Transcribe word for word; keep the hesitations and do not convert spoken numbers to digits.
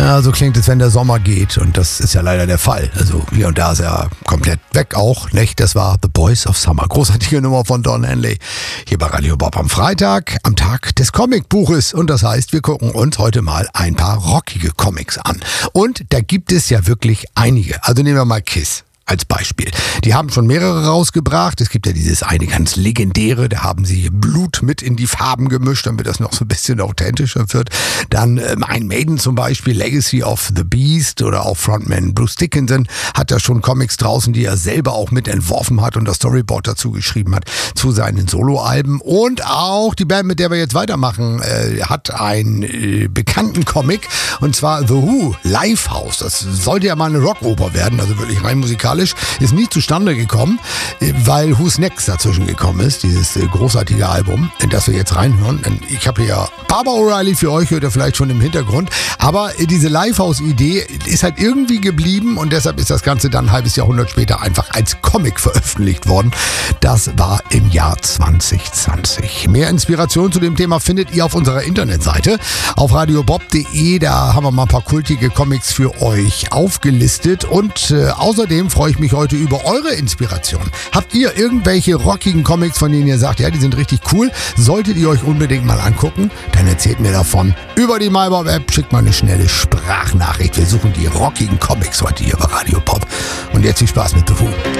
Ja, so klingt es, wenn der Sommer geht, und das ist ja leider der Fall. Also hier und da ist er komplett weg auch, nicht? Das war The Boys of Summer. Großartige Nummer von Don Henley. Hier bei Radio Bob am Freitag, am Tag des Comicbuches. Und das heißt, wir gucken uns heute mal ein paar rockige Comics an. Und da gibt es ja wirklich einige. Also nehmen wir mal Kiss als Beispiel. Die haben schon mehrere rausgebracht. Es gibt ja dieses eine ganz legendäre, da haben sie Blut mit in die Farben gemischt, damit das noch so ein bisschen authentischer wird. Dann ähm, ein Maiden zum Beispiel, Legacy of the Beast, oder auch Frontman Bruce Dickinson hat da schon Comics draußen, die er selber auch mit entworfen hat und das Storyboard dazu geschrieben hat zu seinen Soloalben. Und auch die Band, mit der wir jetzt weitermachen, äh, hat einen äh, bekannten Comic, und zwar The Who, Lifehouse. Das sollte ja mal eine Rockoper werden, also wirklich rein musikalisch. Ist nie zustande gekommen, weil Who's Next dazwischen gekommen ist, dieses großartige Album, in das wir jetzt reinhören. Ich habe hier Baba O'Reilly für euch, hört ihr vielleicht schon im Hintergrund, aber diese Lifehouse-Idee ist halt irgendwie geblieben, und deshalb ist das Ganze dann ein halbes Jahrhundert später einfach als Comic veröffentlicht worden. Das war im Jahr zwanzig zwanzig. Mehr Inspiration zu dem Thema findet ihr auf unserer Internetseite auf radiobob punkt de. Da haben wir mal ein paar kultige Comics für euch aufgelistet, und äh, außerdem freue ich mich heute über eure Inspiration. Habt ihr irgendwelche rockigen Comics, von denen ihr sagt, ja, die sind richtig cool, solltet ihr euch unbedingt mal angucken, dann erzählt mir davon über die MyBob-App, schickt mal eine schnelle Sprachnachricht. Wir suchen die rockigen Comics heute hier bei Radio Pop. Und jetzt viel Spaß mit The Who.